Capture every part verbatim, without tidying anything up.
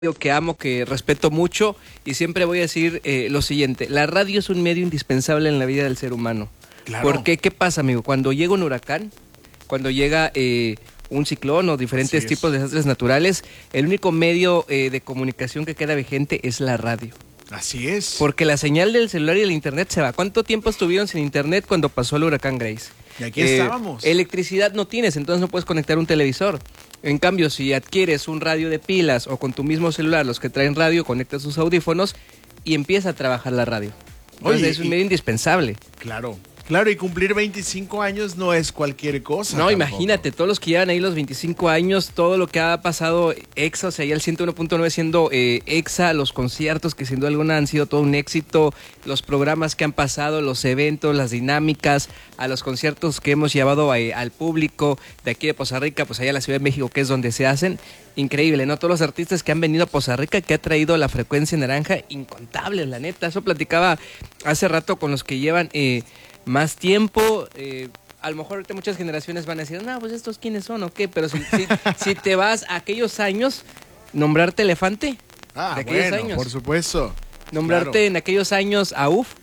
que amo, que respeto mucho y siempre voy a decir eh, lo siguiente: la radio es un medio indispensable en la vida del ser humano. Claro. Porque, ¿qué pasa, amigo? Cuando llega un huracán, cuando llega eh, un ciclón o diferentes tipos de desastres naturales, el único medio eh, de comunicación que queda vigente es la radio. Así es. Porque la señal del celular y el internet se va. ¿Cuánto tiempo estuvieron sin internet cuando pasó el huracán Grace? Y aquí Eh, estábamos. Electricidad no tienes, entonces no puedes conectar un televisor. En cambio, si adquieres un radio de pilas o con tu mismo celular, los que traen radio, conectas sus audífonos y empieza a trabajar la radio. Entonces Oye, es un y- medio indispensable. Claro. Claro, y cumplir veinticinco años no es cualquier cosa. No, tampoco. imagínate, todos los que llevan ahí los veinticinco años, todo lo que ha pasado EXA, o sea, ya el ciento uno punto nueve siendo eh, EXA, los conciertos que sin duda alguna han sido todo un éxito, los programas que han pasado, los eventos, las dinámicas, a los conciertos que hemos llevado a- al público de aquí de Poza Rica, pues allá a la Ciudad de México, que es donde se hacen. Increíble, ¿no? Todos los artistas que han venido a Poza Rica, que ha traído la frecuencia naranja, incontables, la neta. Eso platicaba hace rato con los que llevan eh, más tiempo. Eh, a lo mejor ahorita muchas generaciones van a decir, no, pues estos quiénes son o qué, pero si, si, si te vas a aquellos años, nombrarte Elefante, Ah, de aquellos bueno, años. por supuesto. nombrarte Claro. en aquellos años a Uf,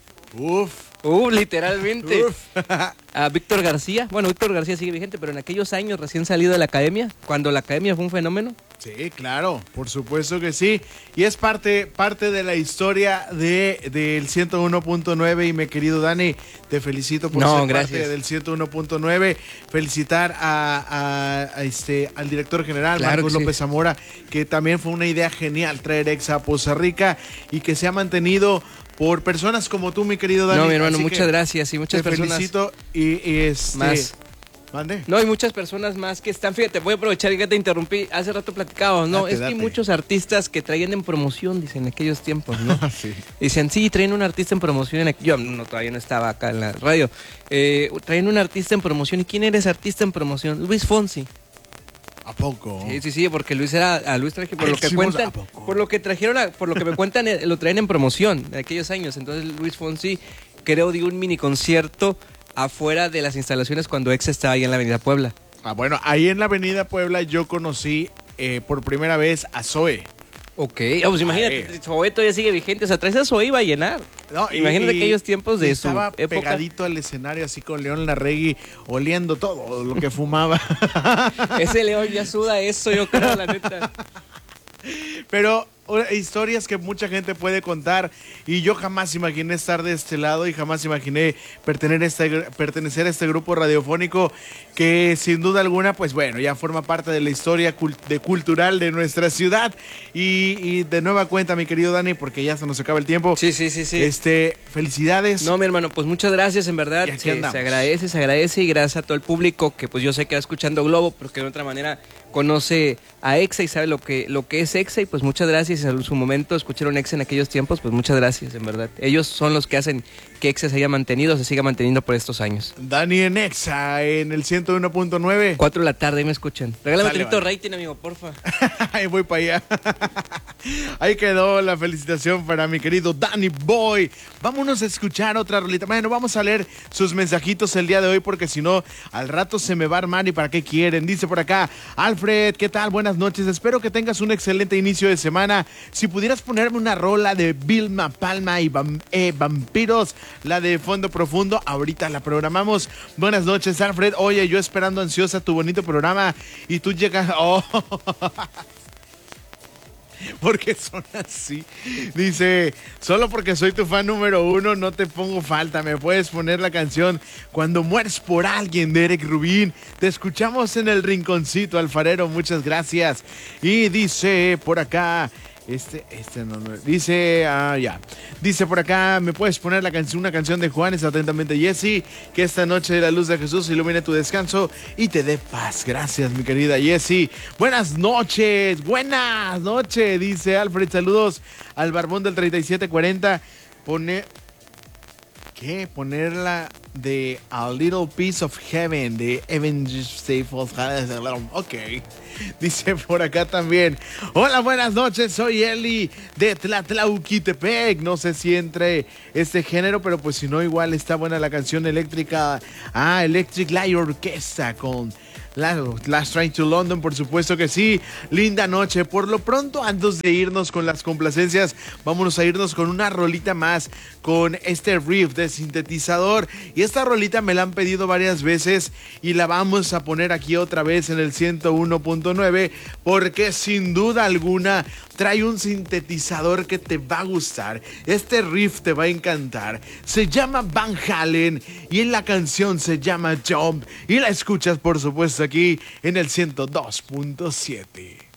Uf. Uf, literalmente. Uf. A Víctor García. Bueno, Víctor García sigue vigente, pero en aquellos años recién salido de la academia, cuando la academia fue un fenómeno. Sí, claro, por supuesto que sí. Y es parte, parte de la historia de del ciento uno punto nueve. Y mi querido Dani, te felicito por No, ser gracias. parte del ciento uno punto nueve. Felicitar a, a- a este, al director general, Claro Marcos que sí. López Zamora, que también fue una idea genial traer Exa a Poza Rica y que se ha mantenido por personas como tú, mi querido Dani. No, mi hermano, Así muchas que gracias y muchas te personas felicito y, y este... más. ¿Mande? No, hay muchas personas más que están, fíjate, voy a aprovechar que te interrumpí, hace rato platicábamos, no, Date, es que hay date. muchos artistas que traían en promoción, dicen, en aquellos tiempos, ¿no? Sí. Dicen, sí, traen un artista en promoción, en aqu- yo no, todavía no estaba acá en la radio, eh, traen un artista en promoción, ¿y quién era ese artista en promoción? Luis Fonsi. ¿A poco? Sí, sí, sí, porque Luis era, a Luis traje, por lo que Decimos, cuentan, ¿a poco? por lo que trajeron, a- por lo que me cuentan, eh, lo traen en promoción en aquellos años. Entonces Luis Fonsi, creo, dio un mini concierto afuera de las instalaciones cuando Exa estaba ahí en la Avenida Puebla. Ah, bueno, ahí en la Avenida Puebla yo conocí eh, por primera vez a Zoe. Ok, oh, pues imagínate, Ahí. Zoe todavía sigue vigente, o sea, traes a Zoe iba a llenar. No, y- Imagínate y- aquellos tiempos de y su estaba época. pegadito al escenario así con León Larregui oliendo todo lo que fumaba. Ese León ya suda eso, yo creo, la neta. Pero o- historias que mucha gente puede contar y yo jamás imaginé estar de este lado y jamás imaginé pertenecer a este, gr- pertenecer a este grupo radiofónico que sin duda alguna, pues bueno, ya forma parte de la historia cul- de cultural de nuestra ciudad. Y, y de nueva cuenta, mi querido Dani, porque ya se nos acaba el tiempo. Sí, sí, sí, sí. Este, felicidades. No, mi hermano, pues muchas gracias, en verdad. Y aquí Se, andamos. se agradece, se agradece y gracias a todo el público que pues yo sé que va escuchando Globo, pero que de otra manera conoce a Exa y sabe lo que, lo que es Exa y pues muchas gracias. En su momento escucharon Exa en aquellos tiempos, pues muchas gracias, en verdad. Ellos son los que hacen que Exa se haya mantenido, se siga manteniendo por estos años. Dani en Exa en el ciento uno punto nueve. Cuatro de la tarde, ahí me escuchan. Regálame Sale, tantito vale. rating, amigo, porfa. Ahí voy para allá. Ahí quedó la felicitación para mi querido Danny Boy. Vámonos a escuchar otra rolita. Bueno, vamos a leer sus mensajitos el día de hoy porque si no, al rato se me va a armar y para qué quieren. Dice por acá, Alfred, ¿qué tal? Buenas noches. Espero que tengas un excelente inicio de semana. Si pudieras ponerme una rola de Vilma Palma y Vam- eh, Vampiros, la de Fondo Profundo, ahorita la programamos. Buenas noches, Alfred. Oye, yo esperando ansiosa tu bonito programa y tú llegas... Oh. Porque son así. Dice, solo porque soy tu fan número uno, no te pongo falta. Me puedes poner la canción Cuando mueres por alguien de Eric Rubín. Te escuchamos en el rinconcito, Alfarero. Muchas gracias. Y dice por acá. Este, este no, no. Dice, ah, ya. Dice por acá, ¿me puedes poner la canción, una canción de Juanes? Atentamente, Jessy. Que esta noche la luz de Jesús ilumine tu descanso y te dé paz. Gracias, mi querida Jessy. Buenas noches, buenas noches, dice Alfred. Saludos al barbón del treinta y siete cuarenta. Pone... ¿Qué? Ponerla de A Little Piece of Heaven de Avenged Sevenfold. Ok. Dice por acá también. Hola, buenas noches, soy Eli de Tlatlauquitepec. No sé si entre este género, pero pues si no, igual está buena la canción eléctrica. Ah, Electric Light Orchestra con Last Train to London, por supuesto que sí. Linda noche. Por lo pronto, antes de irnos con las complacencias, vámonos a irnos con una rolita más, con este riff de sintetizador. Y esta rolita me la han pedido varias veces y la vamos a poner aquí otra vez en el ciento uno punto nueve, porque sin duda alguna trae un sintetizador que te va a gustar. Este riff te va a encantar. Se llama Van Halen y la canción se llama Jump, y la escuchas por supuesto aquí en el ciento dos punto siete.